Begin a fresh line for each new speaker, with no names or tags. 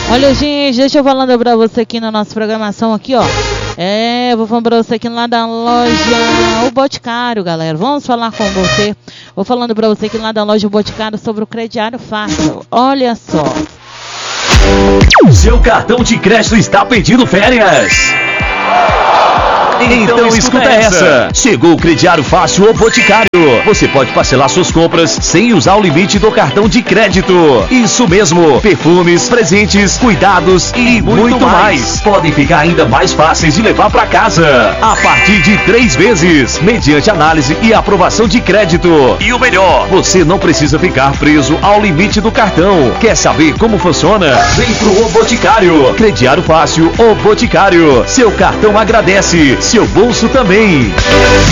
Olha, gente, deixa eu falando pra você aqui na nossa programação aqui, ó. Eu vou falar pra você aqui lá da loja O Boticário, galera. Vamos falar com você. Vou falando pra você aqui lá da loja O Boticário sobre o crediário fácil. Olha só.
Seu cartão de crédito está pedindo férias? Então escuta essa. Chegou o crediário fácil O Boticário. Você pode parcelar suas compras sem usar o limite do cartão de crédito. Isso mesmo. Perfumes, presentes, cuidados e muito mais. Podem ficar ainda mais fáceis de levar para casa. A partir de 3 vezes, mediante análise e aprovação de crédito. E o melhor, você não precisa ficar preso ao limite do cartão. Quer saber como funciona? Vem pro O Boticário. Crediário fácil O Boticário. Seu cartão agradece. Seu bolso também.